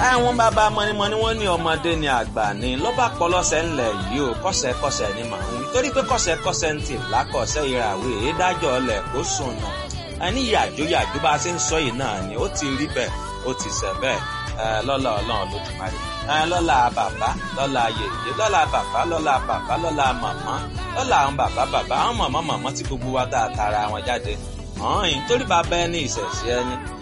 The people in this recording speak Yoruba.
àwọn bàbá mọ́nímọ́ní wọ́n ní ọmọdé ni àgbà ni ló bá pọ̀ lọ́sẹ̀ ńlẹ̀ yìí o kọ́sẹ̀kọ́sẹ̀ ni màá ń wí torí pé kọ́sẹ̀kọ́sẹ̀ ń tì lákọ̀ọ́sẹ̀ ìràwé èédájọ́ ọlẹ̀ kó sùn náà ẹni yàjóyàjó bá a ṣe ń sọ yìí náà ni ó ti rí bẹ́ẹ̀ ó ti ṣẹ bẹ́ẹ̀ lọ́lá ọlọ́run Olódùmarè lọ́lá bàbá lọ́lá yèyé lọ́lá bàbá lọ́lá bàbá lọ́lá màmá lọ́lá àwọn bàbá àwọn màmá tí gbogbo wa tá a tara wọn jáde hàn yín torí bàbá ẹni ìṣẹ̀ṣẹ̀ ẹni